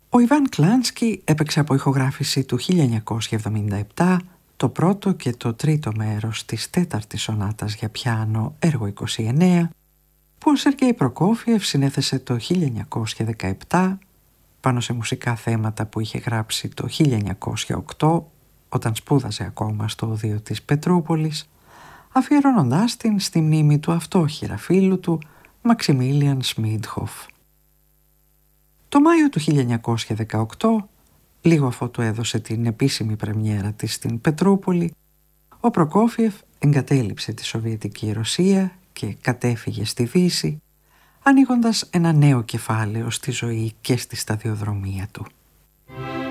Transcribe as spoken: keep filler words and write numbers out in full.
Ο Ιβάν Κλάνσκι έπαιξε από ηχογράφηση του χίλια εννιακόσια εβδομήντα επτά το πρώτο και το τρίτο μέρος της τέταρτης σονάτας για πιάνο έργο είκοσι εννέα, που ο Σεργέη Προκόφιεφ συνέθεσε το χίλια εννιακόσια δεκαεπτά πάνω σε μουσικά θέματα που είχε γράψει το χίλια εννιακόσια οκτώ όταν σπούδαζε ακόμα στο Οδείο της Πετρούπολης, αφιερώνοντάς την στη μνήμη του αυτόχειρα φίλου του Μαξιμίλιαν Σμίντχοφ. Το Μάιο του χίλια εννιακόσια δεκαοκτώ, λίγο αφότου έδωσε την επίσημη πρεμιέρα της στην Πετρούπολη, ο Προκόφιεφ εγκατέλειψε τη Σοβιετική Ρωσία και κατέφυγε στη Δύση, ανοίγοντας ένα νέο κεφάλαιο στη ζωή και στη σταδιοδρομία του.